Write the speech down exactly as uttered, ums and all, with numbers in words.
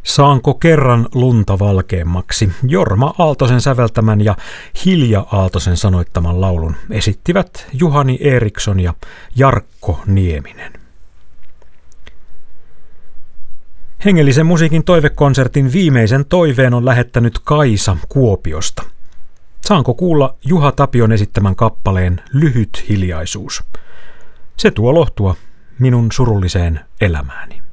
Saanko kerran lunta valkeammaksi? Jorma Aaltosen säveltämän ja Hilja Aaltosen sanoittaman laulun esittivät Juhani Eriksson ja Jarkko Nieminen. Hengellisen musiikin toivekonsertin viimeisen toiveen on lähettänyt Kaisa Kuopiosta. Saanko kuulla Juha Tapion esittämän kappaleen Lyhyt hiljaisuus? Se tuo lohtua minun surulliseen elämääni.